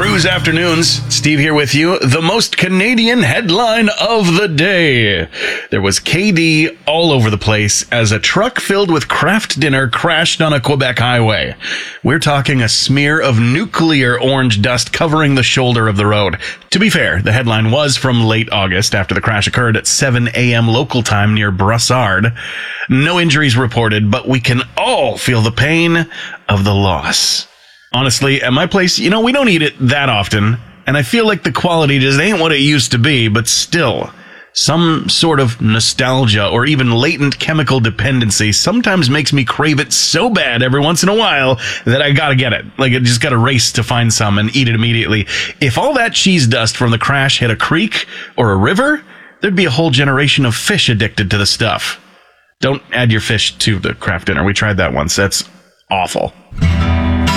Cruise Afternoons. Steve here with you. The most Canadian headline of the day. There was KD all over the place as a truck filled with Kraft Dinner crashed on a Quebec highway. We're talking a smear of nuclear orange dust covering the shoulder of the road. To be fair, the headline was from late August after the crash occurred at 7 a.m. local time near Brossard. No injuries reported, but we can all feel the pain of the loss. Honestly, at my place, we don't eat it that often, and I feel like the quality just ain't what it used to be, but still, some sort of nostalgia or even latent chemical dependency sometimes makes me crave it so bad every once in a while that I gotta get it. Like, I just gotta race to find some and eat it immediately. If all that cheese dust from the crash hit a creek or a river, there'd be a whole generation of fish addicted to the stuff. Don't add your fish to the Kraft Dinner. We tried that once. That's awful.